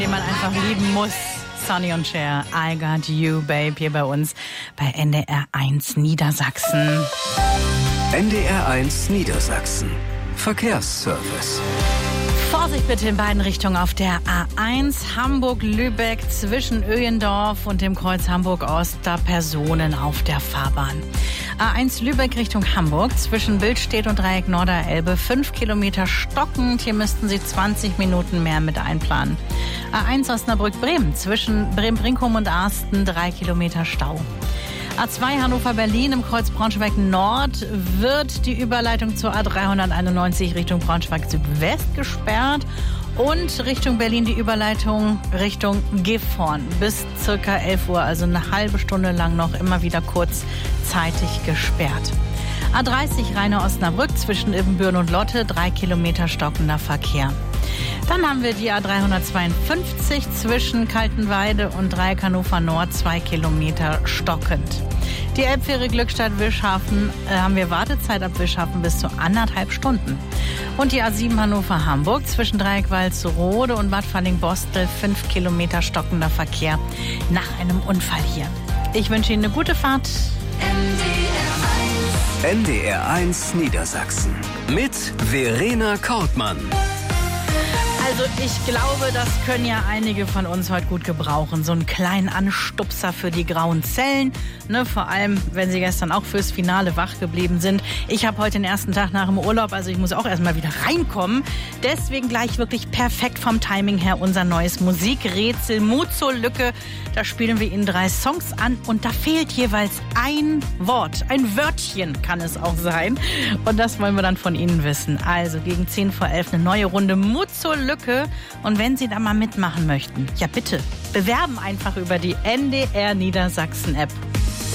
Den man einfach lieben muss. Sonny und Cher, I Got You, Babe, hier bei uns bei NDR 1 Niedersachsen. NDR 1 Niedersachsen. Verkehrsservice. Vorsicht bitte in beiden Richtungen auf der A1 Hamburg-Lübeck zwischen Öhendorf und dem Kreuz Hamburg-Ost, da Personen auf der Fahrbahn. A1 Lübeck Richtung Hamburg zwischen Billstedt und Dreieck Norderelbe 5 Kilometer stockend. Hier müssten Sie 20 Minuten mehr mit einplanen. A1 Osnabrück-Bremen zwischen Bremen-Brinkum und Arsten 3 Kilometer Stau. A2 Hannover-Berlin im Kreuz Braunschweig-Nord wird die Überleitung zur A391 Richtung Braunschweig-Südwest gesperrt und Richtung Berlin die Überleitung Richtung Gifhorn bis circa 11 Uhr, also eine halbe Stunde lang noch immer wieder kurzzeitig gesperrt. A30 Rheine-Osnabrück zwischen Ibbenbüren und Lotte 3 Kilometer stockender Verkehr. Dann haben wir die A352 zwischen Kaltenweide und Dreieck Hannover Nord 2 Kilometer stockend. Die Elbfähre Glückstadt-Wischhafen haben wir Wartezeit ab Wischhafen bis zu 1,5 Stunden. Und die A7 Hannover-Hamburg zwischen Dreieck Walsrode und Bad Falling-Bostel 5 Kilometer stockender Verkehr nach einem Unfall hier. Ich wünsche Ihnen eine gute Fahrt. NDR 1 Niedersachsen mit Verena Kortmann. Also ich glaube, das können ja einige von uns heute gut gebrauchen. So einen kleinen Anstupser für die grauen Zellen. Ne, vor allem, wenn sie gestern auch fürs Finale wach geblieben sind. Ich habe heute den ersten Tag nach dem Urlaub, also ich muss auch erstmal wieder reinkommen. Deswegen gleich wirklich perfekt vom Timing her unser neues Musikrätsel Mut zur Lücke. Da spielen wir Ihnen 3 Songs an und da fehlt jeweils ein Wort. Ein Wörtchen kann es auch sein. Und das wollen wir dann von Ihnen wissen. Also gegen 10 vor 11 eine neue Runde Mut zur Lücke. Und wenn Sie da mal mitmachen möchten, ja bitte, bewerben einfach über die NDR Niedersachsen App.